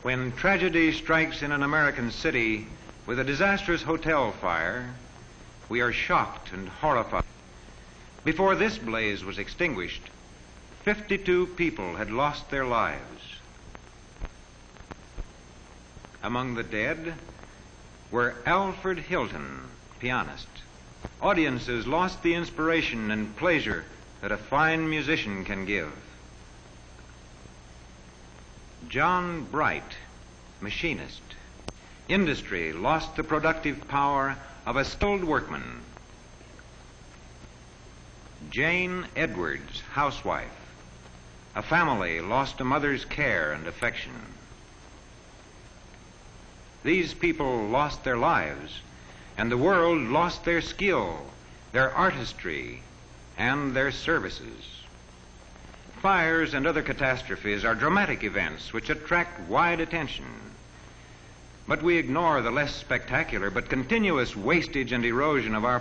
When tragedy strikes in an American city with a disastrous hotel fire, we are shocked and horrified. Before this blaze was extinguished, 52 people had lost their lives. Among the dead were Alfred Hilton, pianist. Audiences lost the inspiration and pleasure that a fine musician can give. John Bright, machinist. Industry lost the productive power of a skilled workman. Jane Edwards, housewife. A family lost a mother's care and affection. These people lost their lives, and the world lost their skill, their artistry, and their services. Fires and other catastrophes are dramatic events which attract wide attention. But we ignore the less spectacular but continuous wastage and erosion of our